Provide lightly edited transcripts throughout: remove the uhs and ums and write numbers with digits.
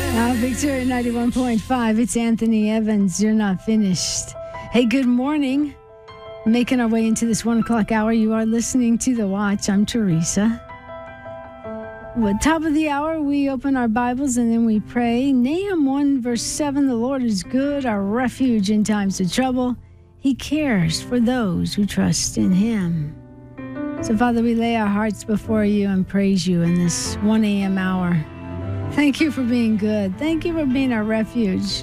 Victory 91.5. It's Anthony Evans. You're not finished. Hey, good morning. Making our way into this 1 o'clock hour. You are listening to The Watch. I'm Teresa. Well, top of the hour, we open our Bibles and then we pray. Nahum 1 verse 7, the Lord is good, our refuge in times of trouble. He cares for those who trust in him. So, Father, we lay our hearts before you and praise you in this 1 a.m. hour. Thank you for being good. Thank you for being our refuge.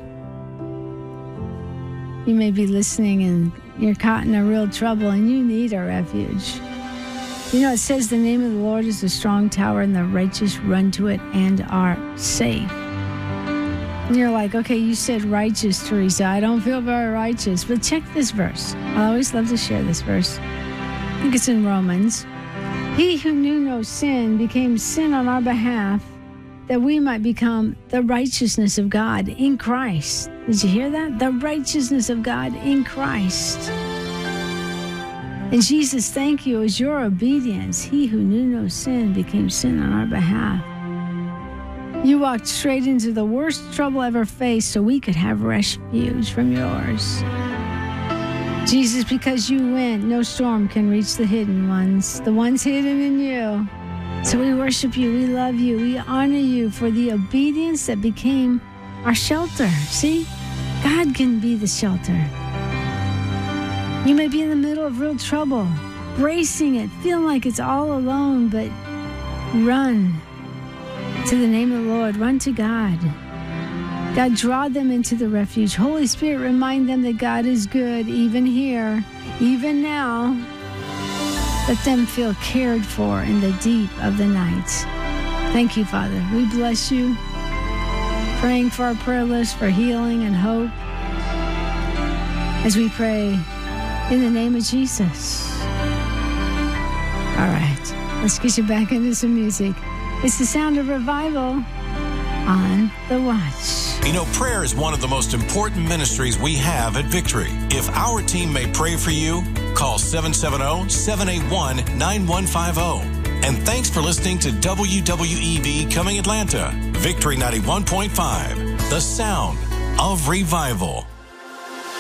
You may be listening and you're caught in a real trouble and you need a refuge. You know, it says the name of the Lord is a strong tower and the righteous run to it and are safe. And you're like, okay, you said righteous, Teresa. I don't feel very righteous. But check this verse. I always love to share this verse. I think it's in Romans. He who knew no sin became sin on our behalf, that we might become the righteousness of God in Christ. Did you hear that? The righteousness of God in Christ. And Jesus, thank you, as your obedience, he who knew no sin became sin on our behalf. You walked straight into the worst trouble ever faced so we could have refuge from yours. Jesus, because you went, no storm can reach the hidden ones, the ones hidden in you. So we worship you, we love you, we honor you for the obedience that became our shelter. See, God can be the shelter. You may be in the middle of real trouble, bracing it, feeling like it's all alone, but run to the name of the Lord, run to God. God, draw them into the refuge. Holy Spirit, remind them that God is good, even here, even now. Let them feel cared for in the deep of the night. Thank you, Father. We bless you. Praying for our prayer list for healing and hope as we pray in the name of Jesus. All right, let's get you back into some music. It's the sound of revival on The Watch. You know, prayer is one of the most important ministries we have at Victory. If our team may pray for you, call 770-781-9150. And thanks for listening to WWEB Coming Atlanta, Victory 91.5, the sound of revival.